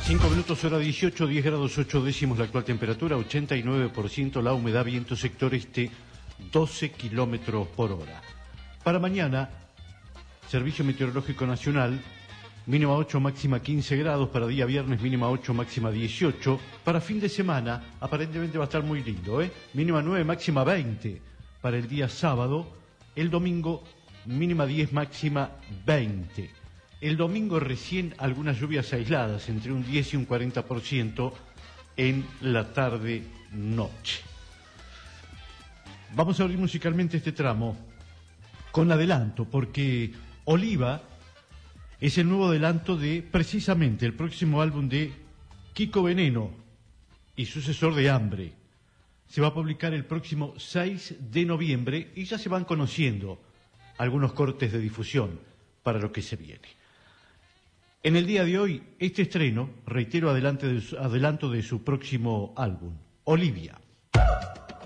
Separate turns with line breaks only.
5 minutos, hora 18, 10 grados 8 décimos la actual temperatura, 89% la humedad, viento sector este, 12 kilómetros por hora. Para mañana, Servicio Meteorológico Nacional, mínima 8, máxima 15 grados, para día viernes mínima 8, máxima 18, para fin de semana aparentemente va a estar muy lindo, mínima 9, máxima 20, para el día sábado, el domingo mínima 10, máxima 20. El domingo recién algunas lluvias aisladas, entre un 10 y un 40% en la tarde-noche. Vamos a abrir musicalmente este tramo con adelanto, porque Oliva es el nuevo adelanto de, precisamente, el próximo álbum de Kiko Veneno y sucesor de Hambre. Se va a publicar el próximo 6 de noviembre y ya se van conociendo algunos cortes de difusión para lo que se viene. En el día de hoy, este estreno, reitero, adelanto de su próximo álbum, Olivia.